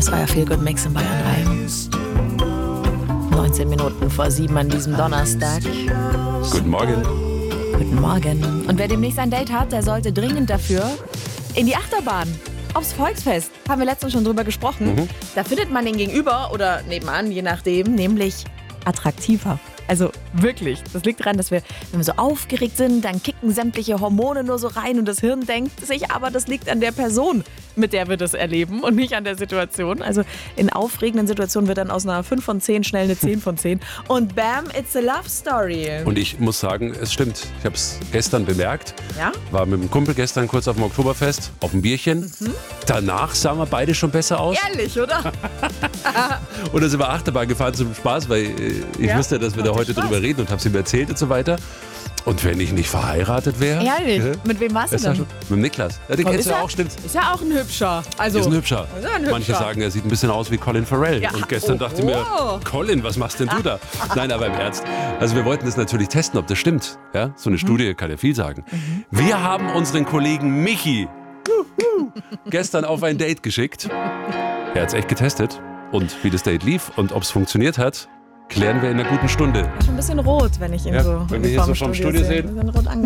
Das war ja Feel Good Mix in Bayern 3. 19 Minuten vor 7 an diesem Donnerstag. Guten Morgen. Guten Morgen. Und wer demnächst ein Date hat, der sollte dringend dafür in die Achterbahn. Aufs Volksfest. Haben wir letztens schon drüber gesprochen. Da findet man den Gegenüber oder nebenan, je nachdem, nämlich attraktiver. Also wirklich, das liegt daran, dass wenn wir so aufgeregt sind, dann kicken sämtliche Hormone nur so rein und das Hirn denkt sich, aber das liegt an der Person, mit der wir das erleben und nicht an der Situation. Also in aufregenden Situationen wird dann aus einer 5 von 10 schnell eine 10 von 10 und bam, it's a love story. Und ich muss sagen, es stimmt. Ich habe es gestern bemerkt. Ja? War mit einem Kumpel gestern kurz auf dem Oktoberfest, auf dem Bierchen. Danach sahen wir beide schon besser aus. Ehrlich, oder? Und dann sind wir Achterbahn gefahren zum Spaß, weil ich wusste, dass wir da heute drüber reden und habe es ihm erzählt und so weiter. Und wenn ich nicht verheiratet wäre? Ehrlich? Mit wem warst du denn? Mit dem Niklas. Ja, den kennst du ja auch, stimmt. Ist ja auch ein Hübscher. Also, Ist ein Hübscher. Ist ein Hübscher. Manche sagen, er sieht ein bisschen aus wie Colin Farrell. Ja. Und gestern dachte ich mir, Colin, was machst denn du da? Nein, aber im Ernst. Also wir wollten das natürlich testen, ob das stimmt. Ja? So eine Studie kann ja viel sagen. Wir haben unseren Kollegen Michi gestern auf ein Date geschickt. Er hat es echt getestet. Und wie das Date lief und ob es funktioniert hat, klären wir in einer guten Stunde. Schon ein bisschen rot, wenn ich ihn Ja, so wenn wir hier so vom Studio sehen. Ein bisschen rot